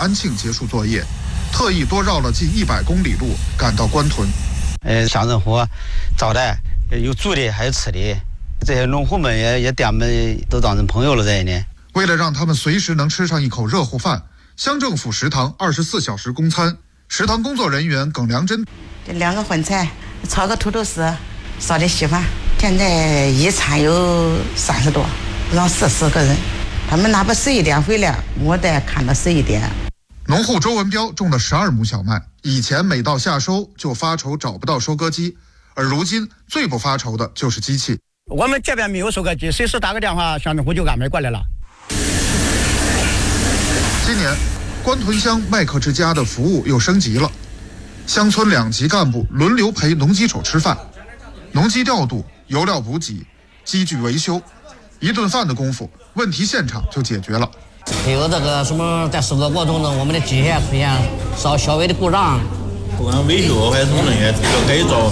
安庆结束作业，特意多绕了近100公里路赶到官屯。 乡政府招待，有住的还有吃的，这些农户们也点我们都当成朋友了在呢。 为了让他们随时能吃上一口热乎饭，乡政府食堂24小时供餐。食堂工作人员耿良珍， 这2个荤菜，炒个土豆丝，烧点稀饭。现在一餐有30多，让40个人。他们哪怕11点回来，我得看到11点。 农户周文彪种了12亩小麦，以前每到夏收就发愁找不到收割机，而如今最不发愁的就是机器。 我们这边没有收割机，随时打个电话，乡政府就安排过来了。 今年官屯乡麦克之家的服务又升级了，乡村2级干部轮流陪农机手吃饭，农机调度、油料补给、机具维修，一顿饭的功夫，问题现场就解决了。 还有这个什么，在收割过程中，我们的机械出现稍微的故障， 不管维修还是那些改造。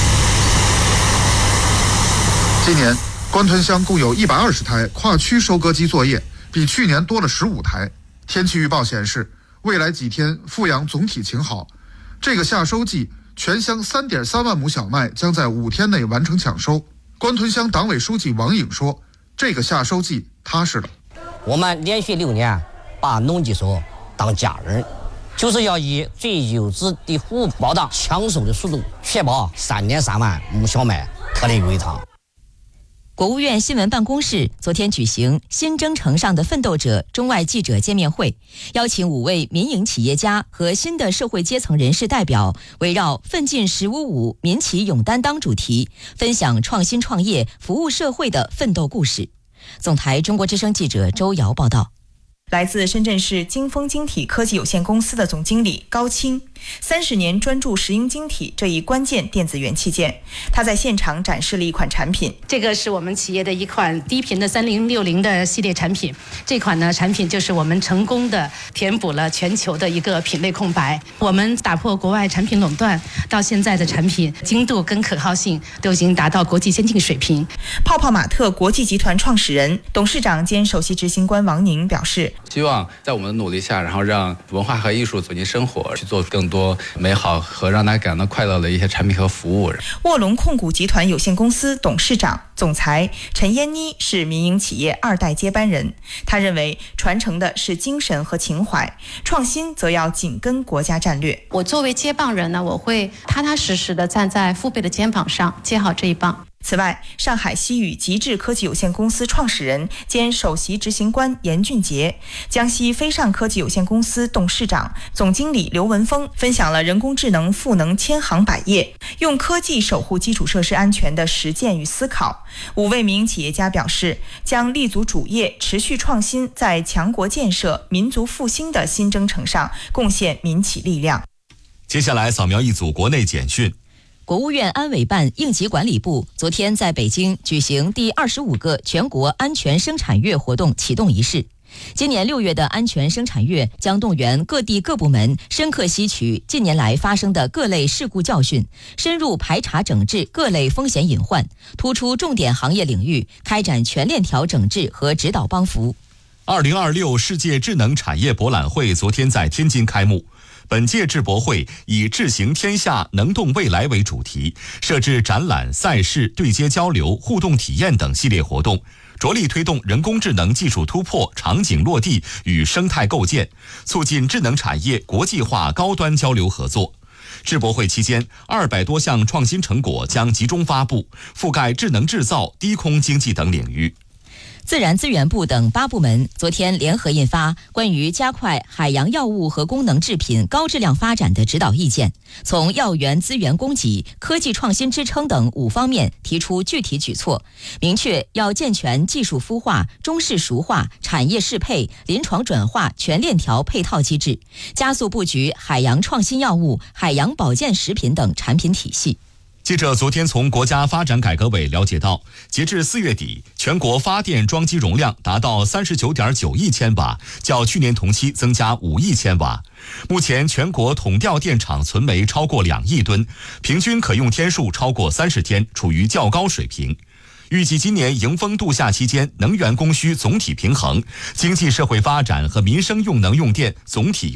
今年官屯乡共有120台跨区收割机作业，比去年多了15台。天气预报显示，未来几天阜阳总体晴好。这个夏收季，全乡3.3万亩小麦将在5天内完成抢收。官屯乡党委书记王颖说：“这个夏收季踏实了。 我们连续6年把农机手当家人，就是要以最优质的服务保障抢收的速度，确保3.3万亩小麦颗粒归仓。” 国务院新闻办公室昨天举行新征程上的奋斗者中外记者见面会，邀请5位民营企业家和新的社会阶层人士代表，围绕奋进1055民企勇担当主题，分享创新创业、服务社会的奋斗故事。总台中国之声记者周瑶报道。 来自深圳市金丰晶体科技有限公司的总经理高清，30年专注石英晶体这一关键电子元器件。他在现场展示了一款产品， 这个是我们企业的一款低频的3060的系列产品。这款呢产品就是我们成功的填补了全球的一个品类空白。我们打破国外产品垄断，到现在的产品精度跟可靠性都已经达到国际先进水平。 泡泡玛特国际集团创始人、董事长兼首席执行官王宁表示， 希望在我们的努力下，然后让文化和艺术走进生活，去做更多美好和让大家感到快乐的一些产品和服务。 卧龙控股集团有限公司董事长、总裁陈嫣妮是民营企业2代接班人。他认为，传承的是精神和情怀，创新则要紧跟国家战略。 我作为接棒人呢，我会踏踏实实的站在父辈的肩膀上，接好这一棒。 此外，上海西宇极致科技有限公司创始人兼首席执行官严俊杰，江西飞上科技有限公司董事长、总经理刘文峰分享了人工智能赋能千行百业，用科技守护基础设施安全的实践与思考。5位民营企业家表示，将立足主业，持续创新，在强国建设、民族复兴的新征程上贡献民企力量。 接下来扫描一组国内简讯。 国务院安委办应急管理部昨天在北京举行第25个全国安全生产月活动启动仪式。今年6月的安全生产月将动员各地各部门深刻吸取近年来发生的各类事故教训，深入排查整治各类风险隐患，突出重点行业领域，开展全链条整治和指导帮扶。 2026世界智能产业博览会昨天在天津开幕。本届智博会以智行天下能动未来为主题，设置展览、赛事、对接交流、互动体验等系列活动，着力推动人工智能技术突破、场景落地与生态构建，促进智能产业国际化高端交流合作。智博会期间，200多项创新成果将集中发布，覆盖智能制造、低空经济等领域。 自然资源部等8部门昨天联合印发关于加快海洋药物和功能制品高质量发展的指导意见，从药源资源供给、科技创新支撑等5方面提出具体举措，明确要健全技术孵化、中式熟化、产业适配、临床转化全链条配套机制，加速布局海洋创新药物、海洋保健食品等产品体系。 记者昨天从国家发展改革委了解到，截至4月底，全国发电装机容量达到39.9亿千瓦，较去年同期增加5亿千瓦。目前全国统调电厂存煤超过2亿吨，平均可用天数超过30天，处于较高水平。预计今年迎风度夏期间，能源供需总体平衡，经济社会发展和民生用能用电总体